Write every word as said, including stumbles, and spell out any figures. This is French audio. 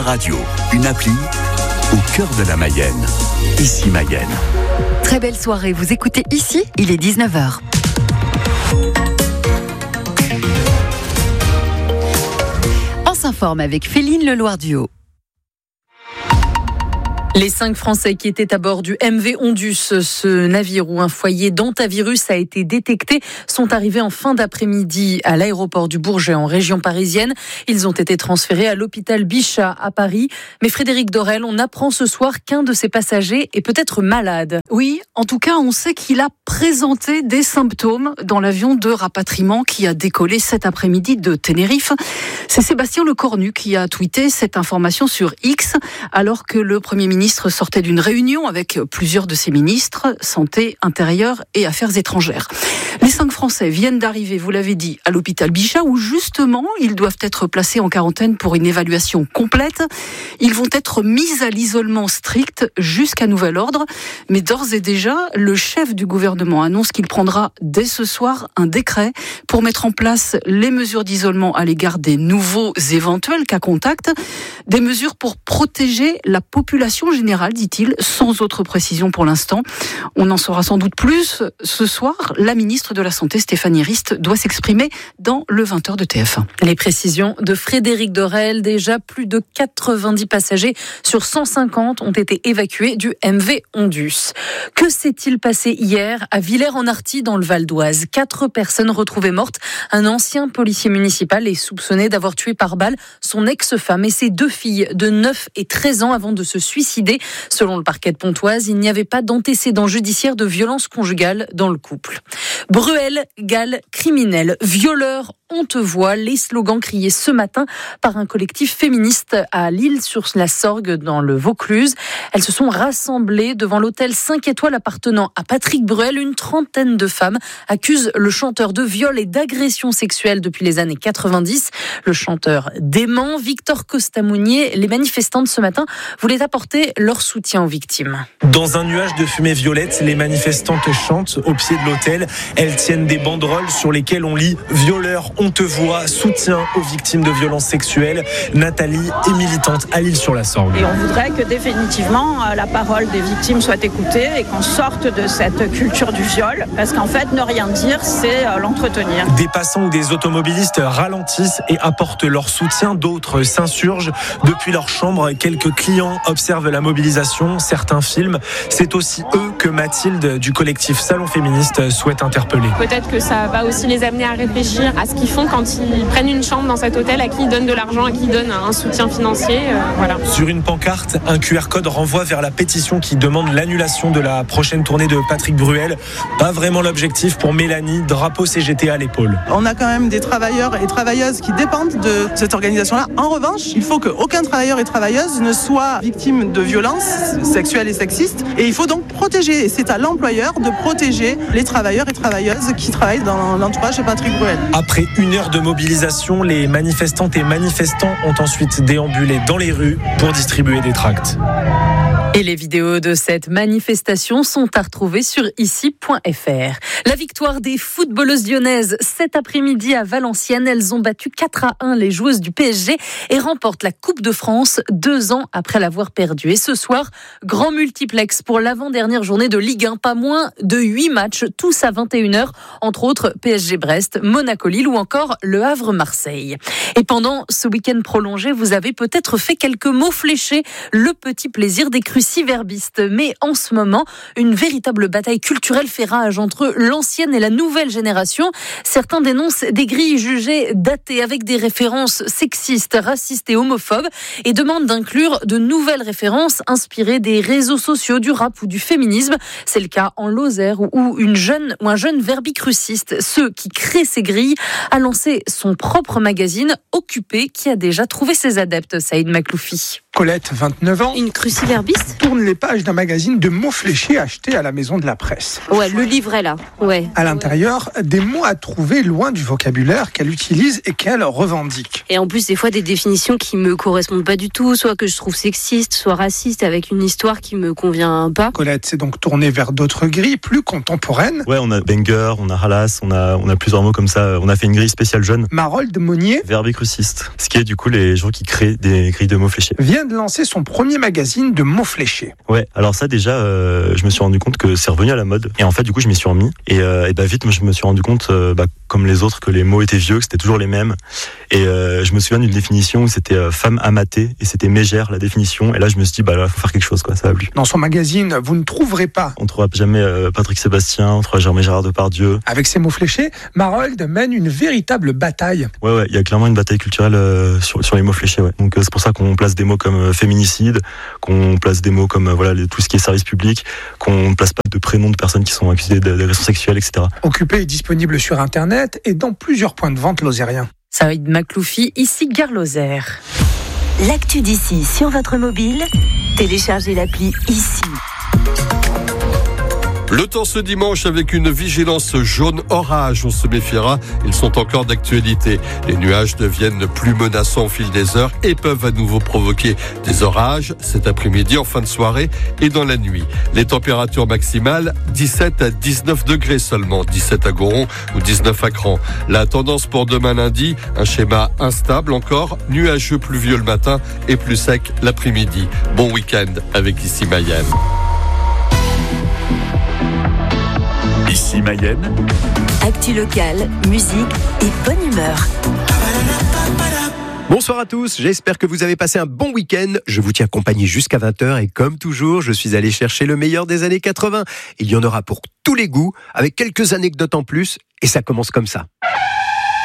Radio, une appli au cœur de la Mayenne. Ici Mayenne. Très belle soirée, vous écoutez Ici, il est dix-neuf heures. On s'informe avec Féline Leloir-Duhaut. Les cinq Français qui étaient à bord du M V Ondus, ce navire où un foyer d'hantavirus a été détecté, sont arrivés en fin d'après-midi à l'aéroport du Bourget en région parisienne. Ils ont été transférés à l'hôpital Bichat à Paris. Mais Frédéric Dorel, on apprend ce soir qu'un de ses passagers est peut-être malade. Oui, en tout cas, on sait qu'il a présenté des symptômes dans l'avion de rapatriement qui a décollé cet après-midi de Tenerife. C'est Sébastien Lecornu qui a tweeté cette information sur X alors que le Premier ministre sortait d'une réunion avec plusieurs de ses ministres, santé, intérieur et affaires étrangères. Les cinq Français viennent d'arriver, vous l'avez dit, à l'hôpital Bichat où justement ils doivent être placés en quarantaine pour une évaluation complète. Ils vont être mis à l'isolement strict jusqu'à nouvel ordre. Mais d'ores et déjà, le chef du gouvernement annonce qu'il prendra dès ce soir un décret pour mettre en place les mesures d'isolement à l'égard des nouveaux éventuels cas contacts. Des mesures pour protéger la population générale, dit-il, sans autre précision pour l'instant. On en saura sans doute plus ce soir. La ministre de la Santé, Stéphanie Rist, doit s'exprimer dans le vingt heures de T F un. Les précisions de Frédéric Dorel. Déjà, plus de quatre-vingt-dix passagers sur cent cinquante ont été évacués du M V Ondus. Que s'est-il passé hier à Villers-en-Arthy dans le Val d'Oise? Quatre personnes retrouvées mortes. Un ancien policier municipal est soupçonné d'avoir tué par balle son ex-femme et ses deux filles de neuf et treize ans avant de se suicider. Selon le parquet de Pontoise, il n'y avait pas d'antécédent judiciaire de violence conjugale dans le couple. Bruel, Gall, criminel, violeur, on te voit, les slogans criés ce matin par un collectif féministe à L'Isle-sur-la-Sorgue dans le Vaucluse. Elles se sont rassemblées devant l'hôtel cinq étoiles appartenant à Patrick Bruel. Une trentaine de femmes accusent le chanteur de viol et d'agression sexuelle depuis les années quatre-vingt-dix. Le chanteur dément. Victor Costamounier, les manifestantes ce matin voulaient apporter leur soutien aux victimes. Dans un nuage de fumée violette, les manifestantes chantent au pied de l'hôtel. Elles tiennent des banderoles sur lesquelles on lit « Violeur, on te voit, soutien aux victimes de violences sexuelles ». Nathalie est militante à L'Isle-sur-la-Sorgue. Et on voudrait que définitivement la parole des victimes soit écoutée et qu'on sorte de cette culture du viol. Parce qu'en fait, ne rien dire, c'est l'entretenir. Des passants ou des automobilistes ralentissent et apportent leur soutien. D'autres s'insurgent. Depuis leur chambre, quelques clients observent la mobilisation. Certains filment. C'est aussi eux que Mathilde du collectif Salon Féministe souhaite interpeller. Peut-être que ça va aussi les amener à réfléchir à ce qu'ils font quand ils prennent une chambre dans cet hôtel, à qui ils donnent de l'argent, à qui ils donnent un soutien financier. Euh, voilà. Sur une pancarte, un Q R code renvoie vers la pétition qui demande l'annulation de la prochaine tournée de Patrick Bruel. Pas vraiment l'objectif pour Mélanie, drapeau C G T à l'épaule. On a quand même des travailleurs et travailleuses qui dépendent de cette organisation-là. En revanche, il faut qu'aucun travailleur et travailleuse ne soit victime de violences sexuelles et sexistes. Et il faut donc protéger. Et c'est à l'employeur de protéger les travailleurs et travailleuses qui travaillent dans l'entourage de Patrick Bruel. Après une heure de mobilisation, les manifestantes et manifestants ont ensuite déambulé dans les rues pour distribuer des tracts. Et les vidéos de cette manifestation sont à retrouver sur ici point f r. La victoire des footballeuses lyonnaises cet après-midi à Valenciennes. Elles ont battu quatre à un les joueuses du P S G et remportent la Coupe de France deux ans après l'avoir perdue. Et ce soir, grand multiplex pour l'avant-dernière journée de Ligue un. Pas moins de huit matchs, tous à vingt et une heures, entre autres P S G Brest, Monaco Lille ou encore Le Havre Marseille. Et pendant ce week-end prolongé, vous avez peut-être fait quelques mots fléchés, le petit plaisir des cruciverbistes. Mais en ce moment, une véritable bataille culturelle fait rage entre l'ancienne et la nouvelle génération. Certains dénoncent des grilles jugées datées avec des références sexistes, racistes et homophobes et demandent d'inclure de nouvelles références inspirées des réseaux sociaux, du rap ou du féminisme. C'est le cas en Lozère où une jeune ou un jeune verbicruciste, ceux qui créent ces grilles, a lancé son propre magazine Occupé qui a déjà trouvé ses adeptes. Saïd Makloufi. Colette, vingt-neuf ans, Une cruciverbiste ? tourne les pages d'un magazine de mots fléchés acheté à la Maison de la Presse. Ouais, le livret là. Ouais. À l'intérieur, des mots à trouver loin du vocabulaire qu'elle utilise et qu'elle revendique. Et en plus, des fois, des définitions qui me correspondent pas du tout, soit que je trouve sexiste, soit raciste, avec une histoire qui me convient pas. Colette s'est donc tournée vers d'autres grilles plus contemporaines. Ouais, on a banger, on a halas, on a, on a plusieurs mots comme ça. On a fait une grille spéciale jeune. Marold Monnier Verbicruciste, ce qui est du coup les gens qui créent des grilles de mots fléchés. vient de lancer son premier magazine de mots fléchés. Ouais, alors ça déjà, euh, je me suis rendu compte que c'est revenu à la mode. Et en fait, du coup, je m'y suis remis. Et, euh, et bah vite, je me suis rendu compte, euh, bah, comme les autres, que les mots étaient vieux, que c'était toujours les mêmes. Et euh, je me souviens d'une définition où c'était euh, femme amatée, et c'était mégère la définition. Et là, je me suis dit, bah là, faut faire quelque chose, quoi. Ça va plus. Dans son magazine, vous ne trouverez pas. On trouvera jamais euh, Patrick Sébastien, on trouvera jamais Gérard Depardieu. Avec ses mots fléchés, Marold mène une véritable bataille. Ouais, ouais, il y a clairement une bataille culturelle euh, sur, sur les mots fléchés, ouais. Donc euh, c'est pour ça qu'on place des mots comme euh, féminicide, qu'on place des mots comme euh, voilà les, tout ce qui est service public, qu'on ne place pas de prénoms de personnes qui sont accusées d'agression sexuelle, et cetera. Occupé est disponible sur Internet et dans plusieurs points de vente lozériens. Saïd Makloufi, ici Gare Lozère. L'actu d'ici sur votre mobile, téléchargez l'appli ici. Le temps ce dimanche avec une vigilance jaune orage. On se méfiera, ils sont encore d'actualité. Les nuages deviennent plus menaçants au fil des heures et peuvent à nouveau provoquer des orages cet après-midi, en fin de soirée et dans la nuit. Les températures maximales, dix-sept à dix-neuf degrés seulement, dix-sept à Goron ou dix-neuf à Cran. La tendance pour demain lundi, un schéma instable encore, nuageux pluvieux le matin et plus sec l'après-midi. Bon week-end avec ici Mayenne. Ici Mayenne. Actu locale, musique et bonne humeur. Bonsoir à tous, j'espère que vous avez passé un bon week-end. Je vous tiens compagnie jusqu'à vingt heures et comme toujours, je suis allé chercher le meilleur des années quatre-vingts. Il y en aura pour tous les goûts, avec quelques anecdotes en plus, et ça commence comme ça.